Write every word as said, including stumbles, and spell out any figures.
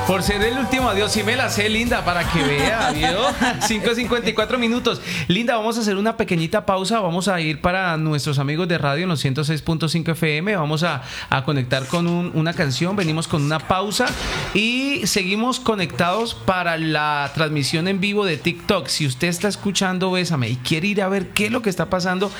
Por ser el último adiós, sí me la sé, Linda, para que vea, ¿vio? cinco cincuenta y cuatro minutos. Linda, vamos a hacer una pequeñita pausa. Vamos a ir para nuestros amigos de radio en los ciento seis punto cinco F M. Vamos a, a conectar con un, una canción. Venimos con una pausa y seguimos conectados para la transmisión en vivo de TikTok. Si usted está escuchando Bésame y quiere ir a ver qué es lo que está pasando